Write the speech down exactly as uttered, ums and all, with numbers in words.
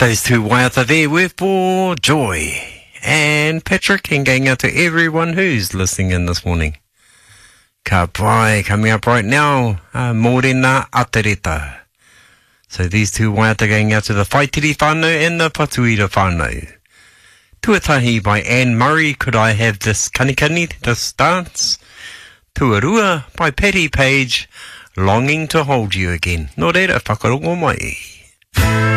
Those two waiata there were for Joy and Patrick, and going out to everyone who's listening in this morning. Ka pai, coming up right now, uh, Morena Atereta. So these two waiata going out to the Whaitiri whānau and the Patuira whānau. Tuatahi by Anne Murray, Could I Have This Kanikani, This Dance? Tuarua by Patty Page, Longing to Hold You Again. Nō reira, whakarongo mai.